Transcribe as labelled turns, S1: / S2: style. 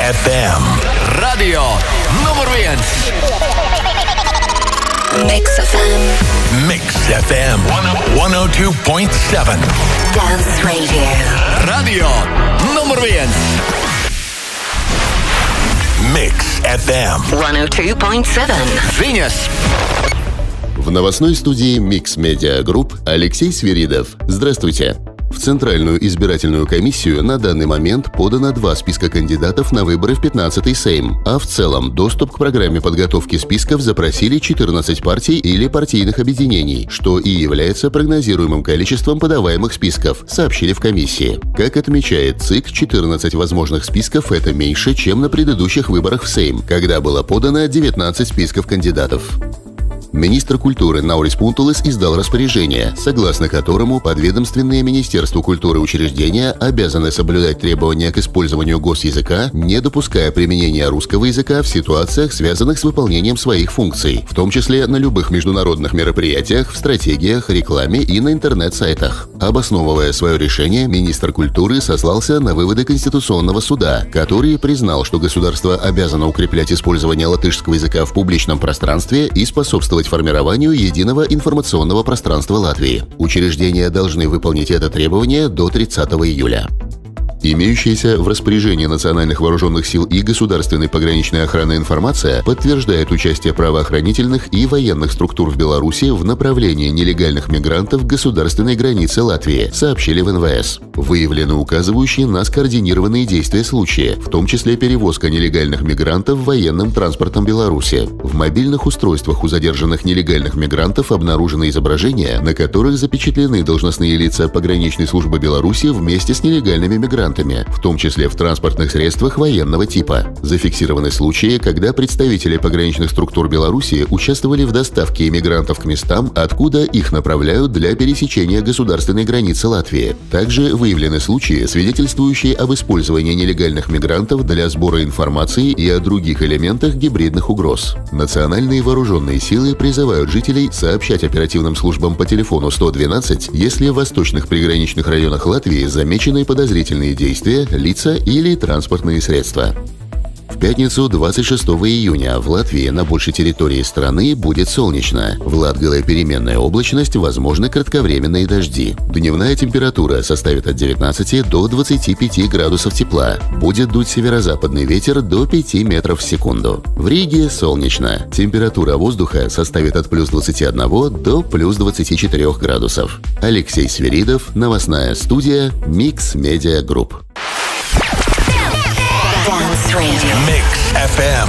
S1: FM.
S2: Radio numur 1.
S3: Mix FM.
S1: Mix FM 102.7.
S3: Dance Radio.
S2: Radio numur 1.
S1: Mix FM
S3: 102.7.
S2: Viņas.
S4: В новостной студии Mix Media Group Алексей Свиридов. Здравствуйте. В Центральную избирательную комиссию на данный момент подано 2 списка кандидатов на выборы в 15-й Сейм, а в целом доступ к программе подготовки списков запросили 14 партий или партийных объединений, что и является прогнозируемым количеством подаваемых списков, сообщили в комиссии. Как отмечает ЦИК, 14 возможных списков – это меньше, чем на предыдущих выборах в Сейм, когда было подано 19 списков кандидатов. Министр культуры Наурис Пунтулес издал распоряжение, согласно которому подведомственные Министерству культуры учреждения обязаны соблюдать требования к использованию госязыка, не допуская применения русского языка в ситуациях, связанных с выполнением своих функций, в том числе на любых международных мероприятиях, в стратегиях, рекламе и на интернет-сайтах. Обосновывая свое решение, министр культуры сослался на выводы Конституционного суда, который признал, что государство обязано укреплять использование латышского языка в публичном пространстве и способствовать формированию единого информационного пространства Латвии. Учреждения должны выполнить это требование до 30 июля. Имеющаяся в распоряжении национальных вооруженных сил и государственной пограничной охраны информация подтверждает участие правоохранительных и военных структур в Беларуси в направлении нелегальных мигрантов к государственной границе Латвии, сообщили в НВС. Выявлены указывающие на скоординированные действия случаи, в том числе перевозка нелегальных мигрантов военным транспортом Беларуси. В мобильных устройствах у задержанных нелегальных мигрантов обнаружены изображения, на которых запечатлены должностные лица пограничной службы Беларуси вместе с нелегальными мигрантами, в том числе в транспортных средствах военного типа. Зафиксированы случаи, когда представители пограничных структур Беларуси участвовали в доставке иммигрантов к местам, откуда их направляют для пересечения государственной границы Латвии. Также выявлены случаи, свидетельствующие об использовании нелегальных мигрантов для сбора информации и о других элементах гибридных угроз. Национальные вооруженные силы призывают жителей сообщать оперативным службам по телефону 112, если в восточных приграничных районах Латвии замечены подозрительные действия, лица или транспортные средства. В пятницу 26 июня в Латвии на большей территории страны будет солнечно. В Латгале переменная облачность, возможны кратковременные дожди. Дневная температура составит от 19 до 25 градусов тепла. Будет дуть северо-западный ветер до 5 метров в секунду. В Риге солнечно. Температура воздуха составит от плюс 21 до плюс 24 градусов. Алексей Свиридов, новостная студия Mix Media Group.
S3: Dance Radio.
S1: Mix FM